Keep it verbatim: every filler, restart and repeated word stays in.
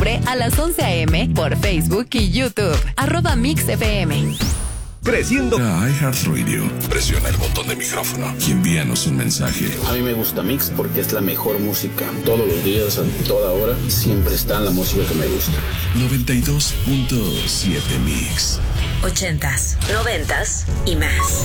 octubre a las once a eme por Facebook y YouTube. Arroba Mix F M. Creciendo. A iHeartRadio. Presiona el botón de micrófono y envíanos un mensaje. A mí me gusta Mix porque es la mejor música. Todos los días, a toda hora, siempre está la música que me gusta. noventa y dos punto siete Mix. Ochentas, noventas y más.